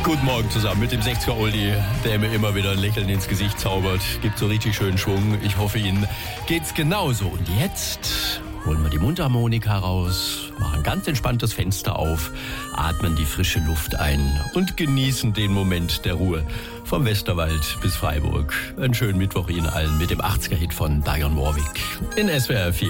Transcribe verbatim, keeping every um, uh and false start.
Guten Morgen zusammen mit dem sechziger Oldie, der mir immer wieder ein Lächeln ins Gesicht zaubert. Gibt so richtig schönen Schwung. Ich hoffe, Ihnen geht's genauso. Und jetzt holen wir die Mundharmonika raus, machen ganz entspannt das Fenster auf, atmen die frische Luft ein und genießen den Moment der Ruhe. Vom Westerwald bis Freiburg. Einen schönen Mittwoch Ihnen allen mit dem achtziger-Hit von Dionne Warwick in S W R vier.